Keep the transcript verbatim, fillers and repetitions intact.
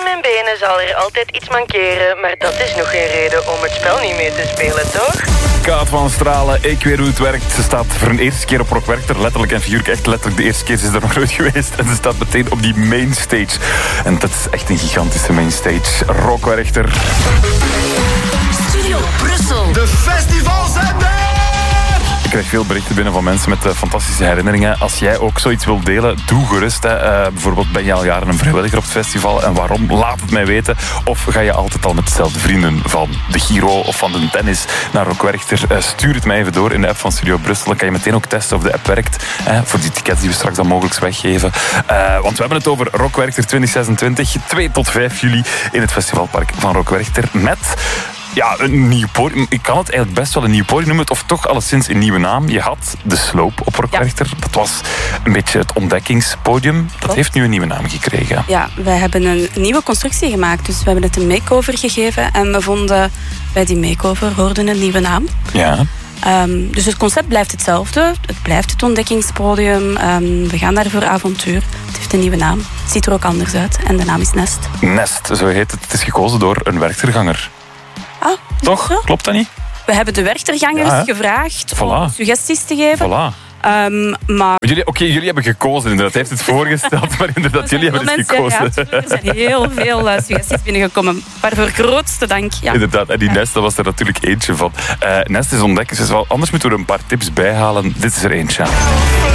mijn benen zal er altijd iets mankeren, maar dat is nog geen reden om het spel niet mee te spelen, toch? Kaat van Stralen, ik weet hoe het werkt. Ze staat voor een eerste keer op Rock Werchter. Letterlijk en figuurlijk, echt letterlijk de eerste keer. Ze is er nog nooit geweest. En ze staat meteen op die mainstage. En dat is echt een gigantische mainstage. Rock Werchter. Studio Brussel. De festivals zijn er! Ik krijg veel berichten binnen van mensen met uh, fantastische herinneringen. Als jij ook zoiets wilt delen, doe gerust. Hè. Uh, bijvoorbeeld, ben je al jaren een vrijwilliger op het festival? En waarom? Laat het mij weten. Of ga je altijd al met dezelfde vrienden van de Giro of van de tennis naar Rock Werchter? Uh, stuur het mij even door in de app van Studio Brussel. Dan kan je meteen ook testen of de app werkt. Hè, voor die tickets die we straks dan mogelijk weggeven. Uh, want we hebben het over Rock Werchter twintig zesentwintig. twee tot vijf juli in het festivalpark van Rock Werchter. Met... Ja, een nieuw podium. Ik kan het eigenlijk best wel een nieuw podium noemen. Of toch alleszins een nieuwe naam. Je had de Sloop op Rock Werchter. Ja. Dat was een beetje het ontdekkingspodium. Dat Klopt. Heeft nu een nieuwe naam gekregen. Ja, wij hebben een nieuwe constructie gemaakt. Dus we hebben het een makeover gegeven. En we vonden bij die makeover hoorde een nieuwe naam. Ja. Um, dus het concept blijft hetzelfde. Het blijft het ontdekkingspodium. Um, we gaan daar voor avontuur. Het heeft een nieuwe naam. Het ziet er ook anders uit. En de naam is Nest. Nest, zo heet het. Het is gekozen door een werkterganger. Ah, Toch? Zo? Klopt dat niet? We hebben de werktergangers ja, gevraagd voilà. om suggesties te geven. Voilà. Um, maar... Jullie, Oké, okay, jullie hebben gekozen inderdaad. Hij heeft het voorgesteld, maar inderdaad, jullie hebben het gekozen. Ja, er zijn heel veel uh, suggesties binnengekomen. Waarvoor grootste dank. Ja. Inderdaad, en die ja. Nest, dat was er natuurlijk eentje van. Uh, Nest is ontdekken, dus wel, anders moeten we er een paar tips bij halen. Dit is er eentje.